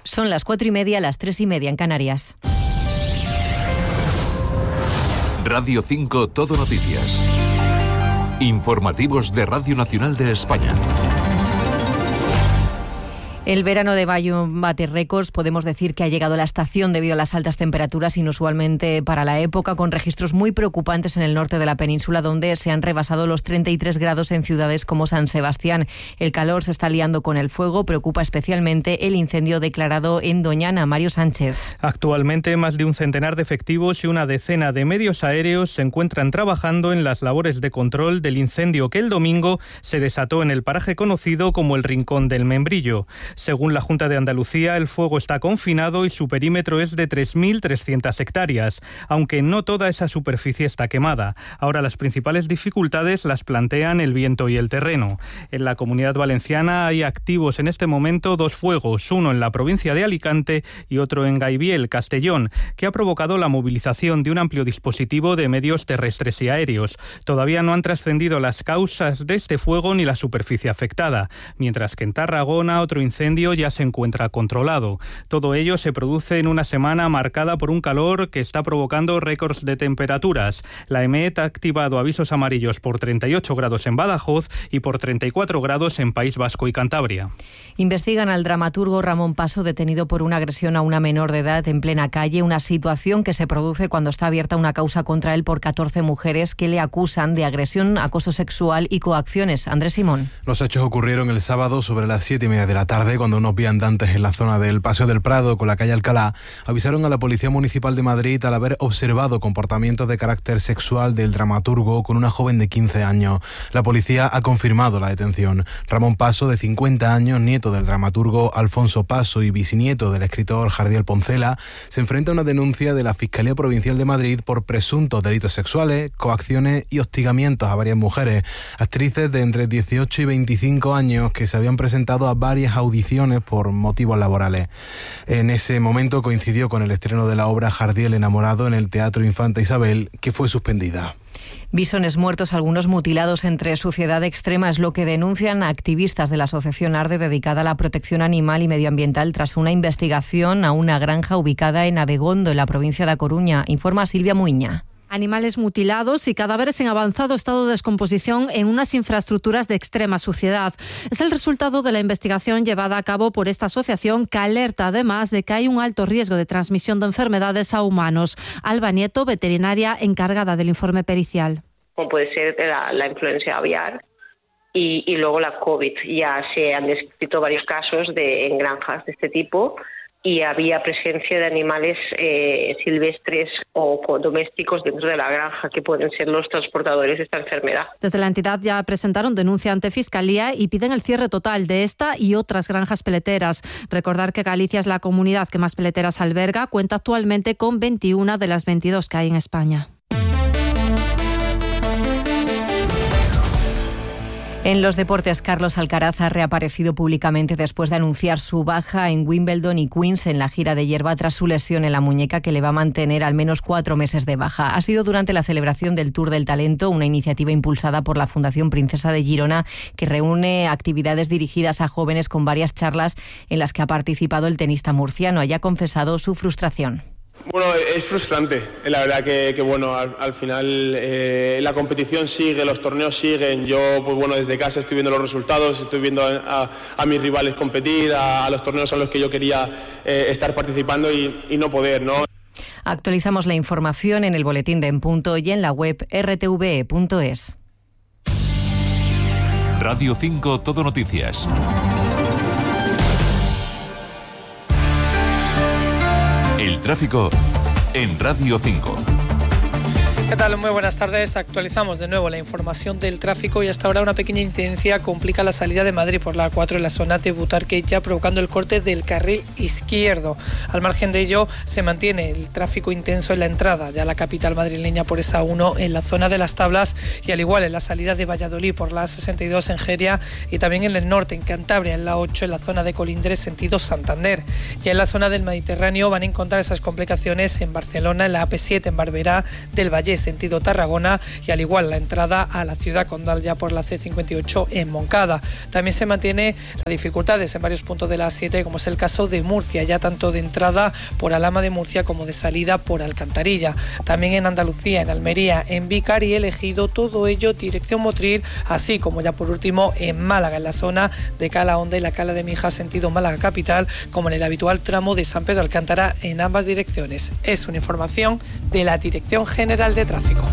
Son las 4:30, las 3:30 en Canarias. Radio 5 Todo Noticias. Informativos de Radio Nacional de España. El verano de mayo bate récords. Podemos decir que ha llegado la estación debido a las altas temperaturas inusualmente para la época, con registros muy preocupantes en el norte de la península, donde se han rebasado los 33 grados en ciudades como San Sebastián. El calor se está liando con el fuego. Preocupa especialmente el incendio declarado en Doñana. Mario Sánchez. Actualmente, más de un centenar de efectivos y una decena de medios aéreos se encuentran trabajando en las labores de control del incendio que el domingo se desató en el paraje conocido como el Rincón del Membrillo. Según la Junta de Andalucía, el fuego está confinado y su perímetro es de 3.300 hectáreas, aunque no toda esa superficie está quemada. Ahora las principales dificultades las plantean el viento y el terreno. En la Comunidad Valenciana hay activos en este momento 2 fuegos, uno en la provincia de Alicante y otro en Gaibiel, Castellón, que ha provocado la movilización de un amplio dispositivo de medios terrestres y aéreos. Todavía no han trascendido las causas de este fuego ni la superficie afectada, mientras que en Tarragona otro incendio ya se encuentra controlado. Todo ello se produce en una semana marcada por un calor que está provocando récords de temperaturas. La EMET ha activado avisos amarillos por 38 grados en Badajoz y por 34 grados en País Vasco y Cantabria. Investigan al dramaturgo Ramón Paso, detenido por una agresión a una menor de edad en plena calle, una situación que se produce cuando está abierta una causa contra él por 14 mujeres que le acusan de agresión, acoso sexual y coacciones. Andrés Simón. Los hechos ocurrieron el sábado sobre las 7:30 de la tarde, cuando unos viandantes en la zona del Paseo del Prado con la calle Alcalá avisaron a la Policía Municipal de Madrid al haber observado comportamientos de carácter sexual del dramaturgo con una joven de 15 años. La policía ha confirmado la detención. Ramón Paso, de 50 años, nieto del dramaturgo Alfonso Paso y bisnieto del escritor Jardiel Poncela, se enfrenta a una denuncia de la Fiscalía Provincial de Madrid por presuntos delitos sexuales, coacciones y hostigamientos a varias mujeres, actrices de entre 18 y 25 años que se habían presentado a varias audiciones por motivos laborales. En ese momento coincidió con el estreno de la obra Jardiel enamorado en el Teatro Infanta Isabel, que fue suspendida. Bisones muertos, algunos mutilados entre suciedad extrema, es lo que denuncian activistas de la asociación ARDE, dedicada a la protección animal y medioambiental, tras una investigación a una granja ubicada en Abegondo, en la provincia de A Coruña. Informa Silvia Muiña. Animales mutilados y cadáveres en avanzado estado de descomposición en unas infraestructuras de extrema suciedad. Es el resultado de la investigación llevada a cabo por esta asociación, que alerta además de que hay un alto riesgo de transmisión de enfermedades a humanos. Alba Nieto, veterinaria encargada del informe pericial. Como puede ser la influencia aviar y luego la COVID. Ya se han descrito varios casos en granjas de este tipo, y había presencia de animales silvestres o domésticos dentro de la granja, que pueden ser los transportadores de esta enfermedad. Desde la entidad ya presentaron denuncia ante Fiscalía y piden el cierre total de esta y otras granjas peleteras. Recordar que Galicia es la comunidad que más peleteras alberga, cuenta actualmente con 21 de las 22 que hay en España. En los deportes, Carlos Alcaraz ha reaparecido públicamente después de anunciar su baja en Wimbledon y Queens en la gira de hierba tras su lesión en la muñeca, que le va a mantener al menos 4 meses de baja. Ha sido durante la celebración del Tour del Talento, una iniciativa impulsada por la Fundación Princesa de Girona, que reúne actividades dirigidas a jóvenes con varias charlas en las que ha participado el tenista murciano. Haya confesado su frustración. Bueno, es frustrante, la verdad que bueno, al final la competición sigue, los torneos siguen. Yo, pues bueno, desde casa estoy viendo los resultados, estoy viendo a mis rivales competir, a los torneos a los que yo quería estar participando y no poder, ¿no? Actualizamos la información en el boletín de En Punto y en la web rtve.es. Radio 5 Todo Noticias. El tráfico en Radio 5. ¿Qué tal? Muy buenas tardes. Actualizamos de nuevo la información del tráfico y hasta ahora una pequeña incidencia complica la salida de Madrid por la A4 en la zona de Butarque, ya provocando el corte del carril izquierdo. Al margen de ello, se mantiene el tráfico intenso en la entrada ya a la capital madrileña por esa 1 en la zona de Las Tablas, y al igual en la salida de Valladolid por la A62 en Jeria, y también en el norte, en Cantabria, en la 8 en la zona de Colindres sentido Santander. Ya en la zona del Mediterráneo van a encontrar esas complicaciones en Barcelona, en la AP7 en Barberá del Vallès, sentido Tarragona y al igual la entrada a la ciudad condal ya por la C58 en Moncada. También se mantiene las dificultades en varios puntos de la A7, como es el caso de Murcia, ya tanto de entrada por Alhama de Murcia como de salida por Alcantarilla. También en Andalucía, en Almería, en Vícar y El Ejido, todo ello dirección Motril, así como ya por último en Málaga, en la zona de Cala Honda y la Cala de Mija, sentido Málaga capital, como en el habitual tramo de San Pedro Alcántara en ambas direcciones. Es una información de la Dirección General de Tráfico.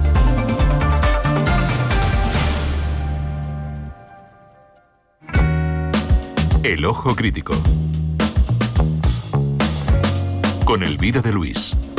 El Ojo Crítico con Elvira de Luis.